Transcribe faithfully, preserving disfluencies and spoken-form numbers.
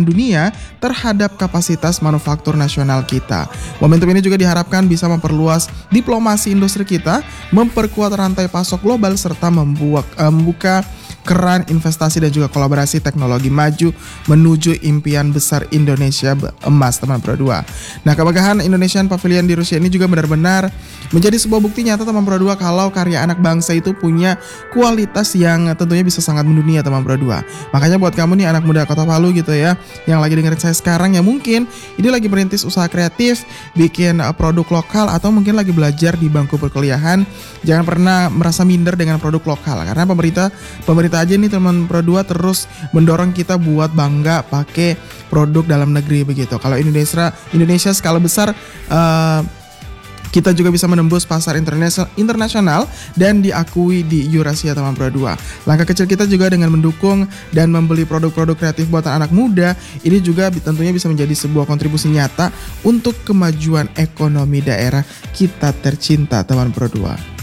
kepercayaan dunia terhadap kapasitas manufaktur nasional kita. Momentum ini juga diharapkan bisa memperluas diplomasi industri kita, memperkuat rantai pasok global, serta membuat, uh, membuka keran investasi dan juga kolaborasi teknologi maju menuju impian besar Indonesia emas, teman Pro dua. Nah, kemegahan Indonesian Pavilion di Rusia ini juga benar-benar menjadi sebuah bukti nyata, teman Pro dua, kalau karya anak bangsa itu punya kualitas yang tentunya bisa sangat mendunia, teman Pro dua. Makanya buat kamu nih anak muda Kota Palu gitu ya, yang lagi dengerin saya sekarang, ya mungkin ini lagi merintis usaha kreatif, bikin uh, produk lokal, atau mungkin lagi belajar di bangku perkuliahan, jangan pernah merasa minder dengan produk lokal, karena pemerintah pemerintah aja nih teman Pro dua terus mendorong kita buat bangga pakai produk dalam negeri begitu. Kalau Indonesia Indonesia skala besar, uh, kita juga bisa menembus pasar internasional dan diakui di Eurasia, teman Pro dua. Langkah kecil kita juga dengan mendukung dan membeli produk-produk kreatif buatan anak muda, ini juga tentunya bisa menjadi sebuah kontribusi nyata untuk kemajuan ekonomi daerah kita tercinta, teman Pro dua.